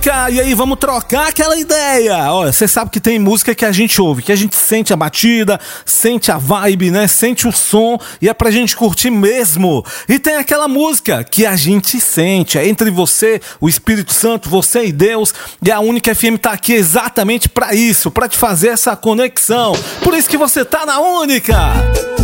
E aí, vamos trocar aquela ideia. Olha, você sabe que tem música que a gente ouve, que a gente sente a batida, sente a vibe, né? Sente o som e é pra gente curtir mesmo. E tem aquela música que a gente sente, é entre você, o Espírito Santo, você e Deus. E a Única FM tá aqui exatamente pra isso, pra te fazer essa conexão. Por isso que você tá na Única.